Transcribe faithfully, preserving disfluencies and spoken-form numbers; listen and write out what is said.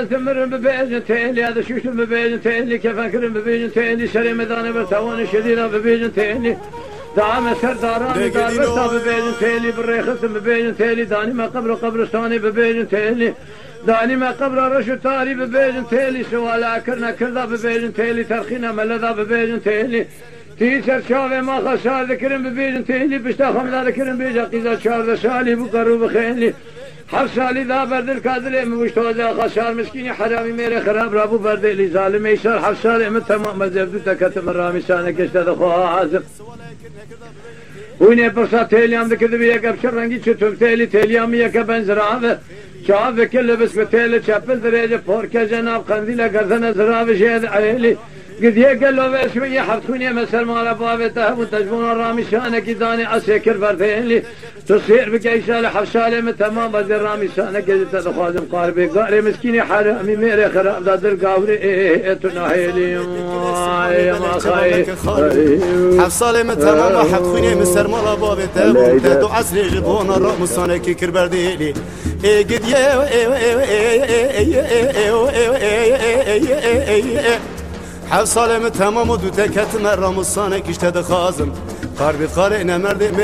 تمرن ببيجن تيلي هذا شوشن ببيجن تيلي كيف أكرم ببيجن تيلي شري مدانة برتوان شديدة ببيجن تيلي دعم سر داراني دار برتا ببيجن تيلي بالريخص ببيجن تيلي داني ما قبر قبرستاني ببيجن تيلي داني ما قبر رشو تاري ببيجن تيلي سوال أكرنا كردا ببيجن تيلي ترخينا ملدا ببيجن تيلي تيسر شاوه ما خسار ذكرن ببيجن تيلي بشتا خمدا ذكرن بيجا قيزا شارد سالي بقرو بخيلي حف سالی دا بردل کادر مشتوزه خسار مسکینی حرامی میره خراب رابو بردلی ظالم ایشار حف سالی من تمام مزبدو تکتم رامی سانه کشته دخواه حازم اونه پرسا تیلیام دکرده بی یک ابشر رنگی چطور تیلی تیلیامی یک بنزرابه چاو وکل بس به تیل چپل دریجه پورکه جناب قندیل گردن زرابه شید عیلی قد يقلوا باسمي حفتوني مثل ما لبابي تهب تجبون الرامي شانك داني اسكر بردين لي تصير بقى سالي حفسالي من تمام بدر رامي شانك قد تدخوازم قاربي قاري مسكيني حرامي ميري خراب دادر قاوري ايه تناهيلي يا ما خاي حفسالي من تمام حفتوني مثل ما لبابي تهب تهدو عسري جبون الرامي شانك كربردين لي ايه قد يا حف سالم تمام و دو تکت مرام و سانه کشته دخازم قربی قاره نمرده